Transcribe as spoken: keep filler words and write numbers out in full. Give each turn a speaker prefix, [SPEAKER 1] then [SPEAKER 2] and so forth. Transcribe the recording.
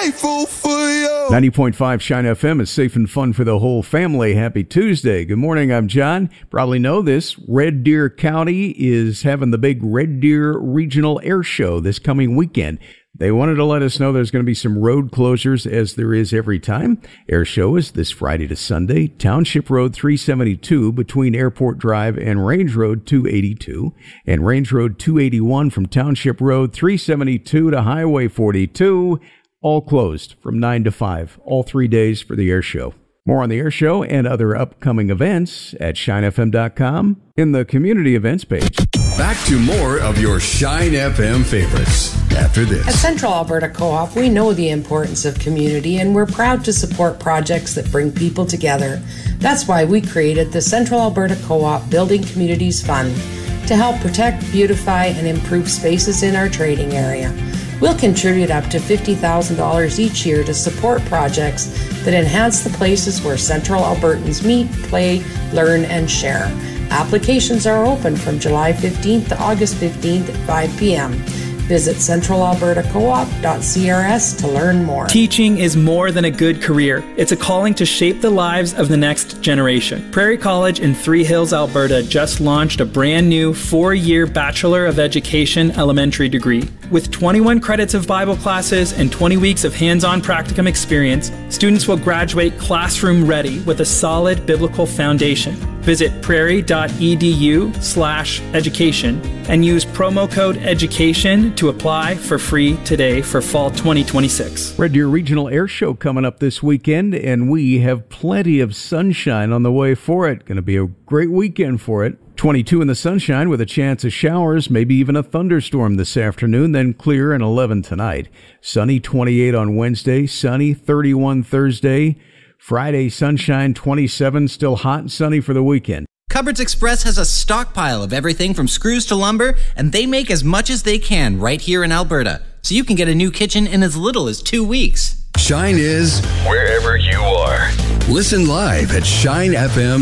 [SPEAKER 1] grateful for you.
[SPEAKER 2] ninety point five Shine F M is safe and fun for the whole family. Happy Tuesday. Good morning, I'm John. Probably know this. Red Deer County is having the big Red Deer Regional Air Show this coming weekend. They wanted to let us know there's going to be some road closures, as there is every time. Air show is this Friday to Sunday. Township Road three seventy-two between Airport Drive and Range Road two eighty-two, and Range Road two eighty-one from Township Road three seventy-two to Highway forty-two, all closed from nine to five, all three days for the air show. More on the air show and other upcoming events at shine f m dot com in the community events page.
[SPEAKER 1] Back to more of your Shine F M favorites after this.
[SPEAKER 3] At Central Alberta Co-op, we know the importance of community, and we're proud to support projects that bring people together. That's why we created the Central Alberta Co-op Building Communities Fund to help protect, beautify, and improve spaces in our trading area. We'll contribute up to fifty thousand dollars each year to support projects that enhance the places where Central Albertans meet, play, learn, and share. Applications are open from July fifteenth to August fifteenth at five p.m. Visit central alberta co op dot c r s to learn more.
[SPEAKER 4] Teaching is more than a good career. It's a calling to shape the lives of the next generation. Prairie College in Three Hills, Alberta just launched a brand new four-year Bachelor of Education elementary degree. With twenty-one credits of Bible classes and twenty weeks of hands-on practicum experience, students will graduate classroom ready with a solid biblical foundation. Visit prairie.edu slash education and use promo code education to apply for free today for fall twenty twenty-six.
[SPEAKER 2] Red Deer Regional Air Show coming up this weekend, and we have plenty of sunshine on the way for it. Going to be a great weekend for it. twenty-two in the sunshine with a chance of showers, maybe even a thunderstorm this afternoon, then clear and eleven tonight. Sunny twenty-eight on Wednesday, sunny thirty-one Thursday. Friday, sunshine twenty-seven, still hot and sunny for the weekend.
[SPEAKER 5] Cupboards Express has a stockpile of everything from screws to lumber, and they make as much as they can right here in Alberta. So you can get a new kitchen in as little as two weeks.
[SPEAKER 1] Shine is wherever you are. Listen live at shine f m